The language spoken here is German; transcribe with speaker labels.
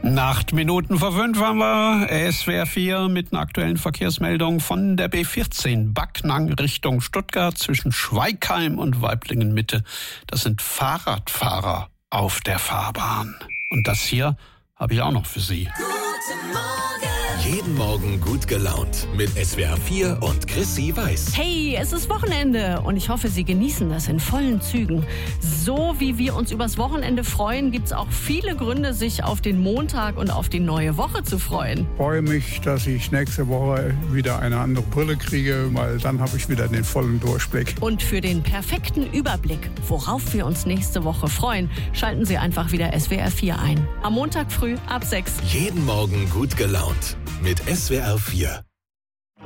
Speaker 1: 8 Minuten vor 5 haben wir SWR 4 mit einer aktuellen Verkehrsmeldung von der B14 Backnang Richtung Stuttgart zwischen Schweigheim und Waiblingen Mitte. Das sind Fahrradfahrer auf der Fahrbahn. Und das hier habe ich auch noch für Sie.
Speaker 2: Guten Morgen.
Speaker 3: Jeden Morgen gut gelaunt mit SWR 4 und Chrissy Weiß.
Speaker 4: Hey, es ist Wochenende und ich hoffe, Sie genießen das in vollen Zügen. So wie wir uns übers Wochenende freuen, gibt es auch viele Gründe, sich auf den Montag und auf die neue Woche zu freuen.
Speaker 5: Ich freue mich, dass ich nächste Woche wieder eine andere Brille kriege, weil dann habe ich wieder den vollen Durchblick.
Speaker 4: Und für den perfekten Überblick, worauf wir uns nächste Woche freuen, schalten Sie einfach wieder SWR 4 ein. Am Montag früh ab 6.
Speaker 3: Jeden Morgen gut gelaunt mit SWR 4.